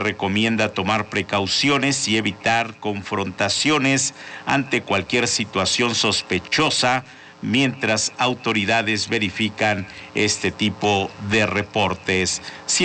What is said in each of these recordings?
recomienda tomar precauciones y evitar confrontaciones ante cualquier situación sospechosa mientras autoridades verifican este tipo de reportes.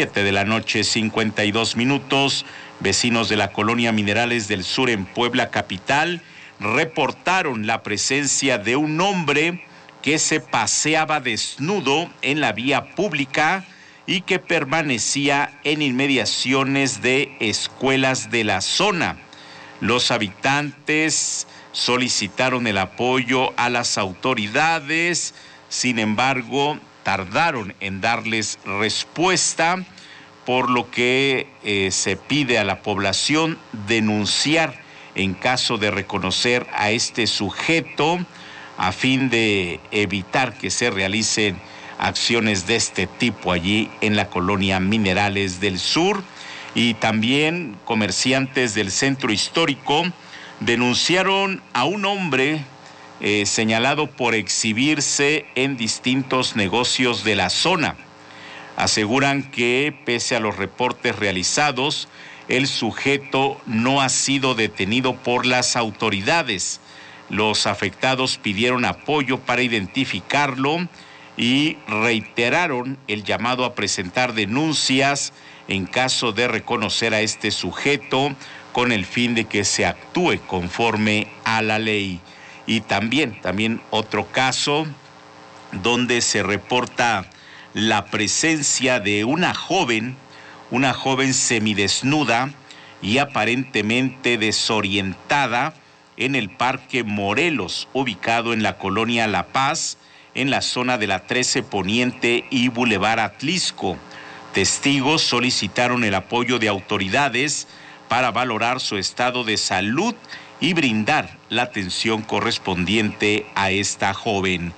7:52 p.m, vecinos de la colonia Minerales del Sur en Puebla capital reportaron la presencia de un hombre que se paseaba desnudo en la vía pública y que permanecía en inmediaciones de escuelas de la zona. Los habitantes solicitaron el apoyo a las autoridades, sin embargo, tardaron en darles respuesta, por lo que se pide a la población denunciar en caso de reconocer a este sujeto, a fin de evitar que se realicen acciones de este tipo allí en la colonia Minerales del Sur. Y también comerciantes del centro histórico denunciaron a un hombre señalado por exhibirse en distintos negocios de la zona. Aseguran que, pese a los reportes realizados, el sujeto no ha sido detenido por las autoridades. Los afectados pidieron apoyo para identificarlo y reiteraron el llamado a presentar denuncias en caso de reconocer a este sujeto, con el fin de que se actúe conforme a la ley. Y también otro caso donde se reporta la presencia de una joven semidesnuda y aparentemente desorientada en el Parque Morelos, ubicado en la colonia La Paz, en la zona de la 13 Poniente y Boulevard Atlisco. Testigos solicitaron el apoyo de autoridades para valorar su estado de salud y brindar la atención correspondiente a esta joven.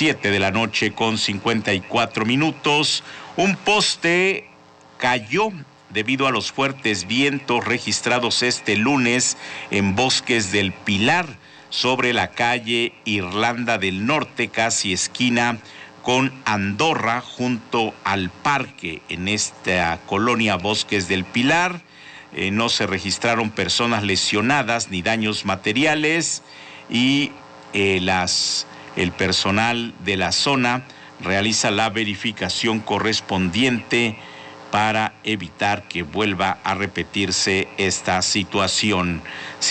7:54 p.m, un poste cayó debido a los fuertes vientos registrados este lunes en Bosques del Pilar, sobre la calle Irlanda del Norte, casi esquina con Andorra, junto al parque. En esta colonia Bosques del Pilar no se registraron personas lesionadas ni daños materiales, y el personal de la zona realiza la verificación correspondiente para evitar que vuelva a repetirse esta situación.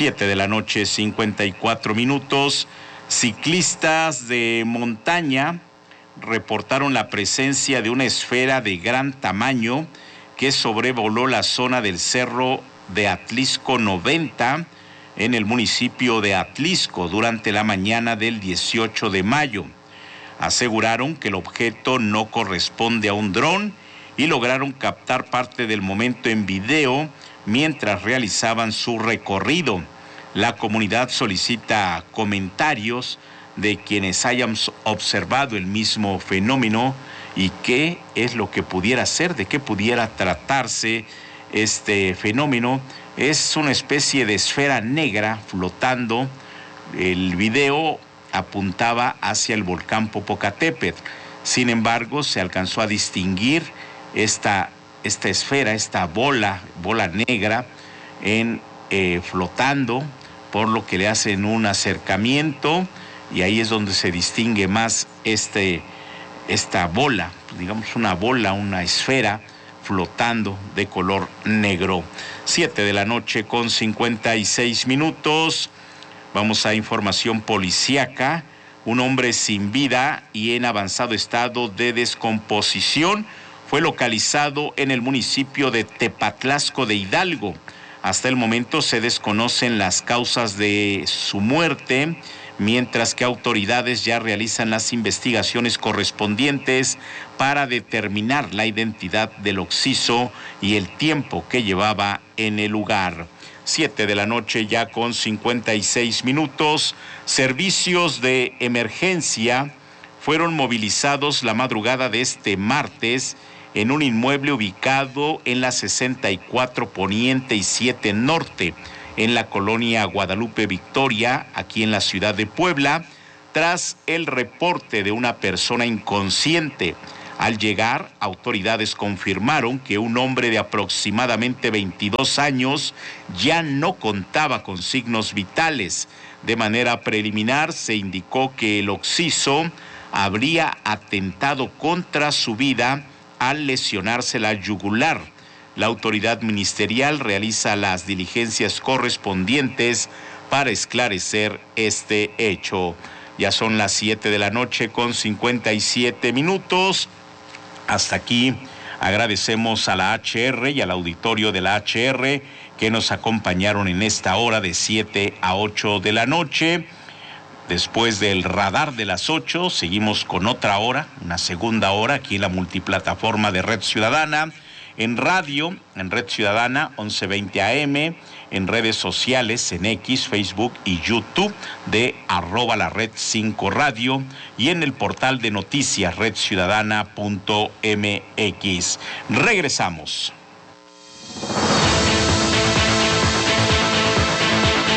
7:54 p.m, ciclistas de montaña reportaron la presencia de una esfera de gran tamaño que sobrevoló la zona del Cerro de Atlisco 90 en el municipio de Atlisco durante la mañana del 18 de mayo. Aseguraron que el objeto no corresponde a un dron y lograron captar parte del momento en video mientras realizaban su recorrido. La comunidad solicita comentarios de quienes hayan observado el mismo fenómeno y qué es lo que pudiera ser, de qué pudiera tratarse este fenómeno. Es una especie de esfera negra flotando. El video apuntaba hacia el volcán Popocatépetl. Sin embargo, se alcanzó a distinguir esta esfera, esta bola negra flotando, por lo que le hacen un acercamiento, y ahí es donde se distingue más esta bola, digamos una esfera flotando de color negro. 7:56 p.m. Vamos a información policíaca. Un hombre sin vida y en avanzado estado de descomposición fue localizado en el municipio de Tepatlasco de Hidalgo. Hasta el momento se desconocen las causas de su muerte, mientras que autoridades ya realizan las investigaciones correspondientes para determinar la identidad del occiso y el tiempo que llevaba en el lugar. 7:56 p.m. Servicios de emergencia fueron movilizados la madrugada de este martes en un inmueble ubicado en la 64 Poniente y 7 Norte, en la colonia Guadalupe Victoria, aquí en la ciudad de Puebla, tras el reporte de una persona inconsciente. Al llegar, autoridades confirmaron que un hombre de aproximadamente 22 años ya no contaba con signos vitales. De manera preliminar se indicó que el occiso habría atentado contra su vida al lesionarse la yugular. La autoridad ministerial realiza las diligencias correspondientes para esclarecer este hecho. Ya son las 7 de la noche con 57 minutos. Hasta aquí agradecemos a la HR y al auditorio de la HR que nos acompañaron en esta hora de 7 a 8 de la noche. Después del radar de las 8, seguimos con otra hora, una segunda hora aquí en la multiplataforma de Red Ciudadana, en radio, en Red Ciudadana 1120 AM, en redes sociales, en X, Facebook y YouTube de @lared5 radio y en el portal de noticias redciudadana.mx. Regresamos.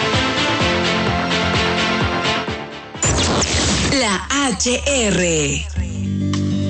La HR